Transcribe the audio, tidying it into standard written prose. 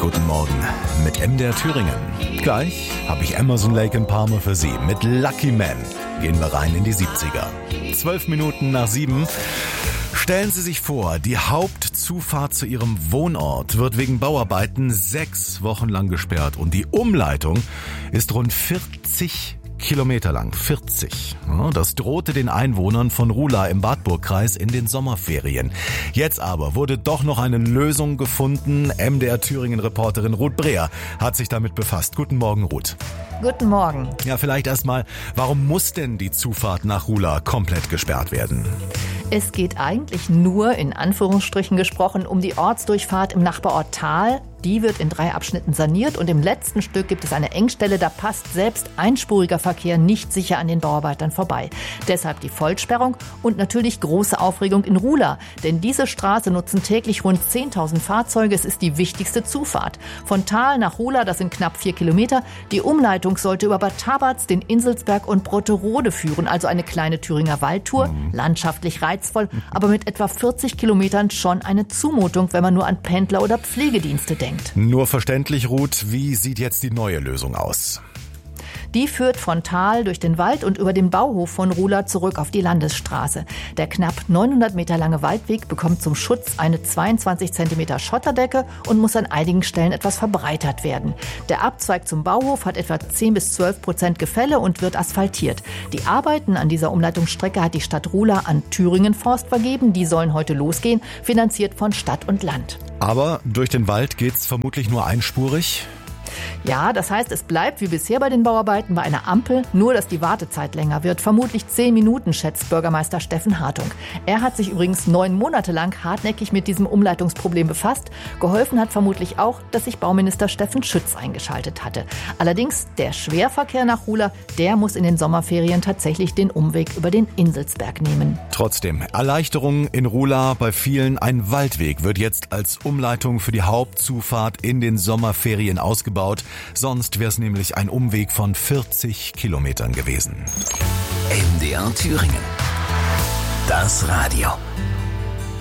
Guten Morgen mit MDR Thüringen. Gleich habe ich Amazon Lake in Palmer für Sie. Mit Lucky Man gehen wir rein in die 70er. 12 Minuten nach 7. Stellen Sie sich vor, die Hauptzufahrt zu Ihrem Wohnort wird wegen Bauarbeiten 6 Wochen lang gesperrt und die Umleitung ist rund 40 Kilometer lang. 40. Das drohte den Einwohnern von Rula im Wartburgkreis in den Sommerferien. Jetzt aber wurde doch noch eine Lösung gefunden. MDR Thüringen-Reporterin Ruth Breer hat sich damit befasst. Guten Morgen, Ruth. Guten Morgen. Ja, vielleicht erstmal, warum muss denn die Zufahrt nach Rula komplett gesperrt werden? Es geht eigentlich nur, in Anführungsstrichen gesprochen, um die Ortsdurchfahrt im Nachbarort Thal. Die wird in 3 Abschnitten saniert und im letzten Stück gibt es eine Engstelle, da passt selbst einspuriger Verkehr nicht sicher an den Bauarbeitern vorbei. Deshalb die Vollsperrung und natürlich große Aufregung in Rula, denn diese Straße nutzen täglich rund 10.000 Fahrzeuge. Es ist die wichtigste Zufahrt. Von Thal nach Rula, das sind knapp 4 Kilometer. Die Umleitung sollte über Bad Tabatz, den Inselsberg und Brotterode führen, also eine kleine Thüringer Waldtour, landschaftlich reizvoll, aber mit etwa 40 Kilometern schon eine Zumutung, wenn man nur an Pendler oder Pflegedienste denkt. Nur verständlich, Ruth, wie sieht jetzt die neue Lösung aus? Die führt von Thal durch den Wald und über den Bauhof von Rula zurück auf die Landesstraße. Der knapp 900 Meter lange Waldweg bekommt zum Schutz eine 22 Zentimeter Schotterdecke und muss an einigen Stellen etwas verbreitert werden. Der Abzweig zum Bauhof hat etwa 10-12% Gefälle und wird asphaltiert. Die Arbeiten an dieser Umleitungsstrecke hat die Stadt Rula an Thüringen Forst vergeben. Die sollen heute losgehen, finanziert von Stadt und Land. Aber durch den Wald geht's vermutlich nur einspurig? Ja, das heißt, es bleibt wie bisher bei den Bauarbeiten bei einer Ampel, nur dass die Wartezeit länger wird. Vermutlich 10 Minuten, schätzt Bürgermeister Steffen Hartung. Er hat sich übrigens 9 Monate lang hartnäckig mit diesem Umleitungsproblem befasst. Geholfen hat vermutlich auch, dass sich Bauminister Steffen Schütz eingeschaltet hatte. Allerdings, der Schwerverkehr nach Rula, der muss in den Sommerferien tatsächlich den Umweg über den Inselsberg nehmen. Trotzdem, Erleichterung in Rula bei vielen. Ein Waldweg wird jetzt als Umleitung für die Hauptzufahrt in den Sommerferien ausgebaut. Sonst wäre es nämlich ein Umweg von 40 Kilometern gewesen. MDR Thüringen. Das Radio.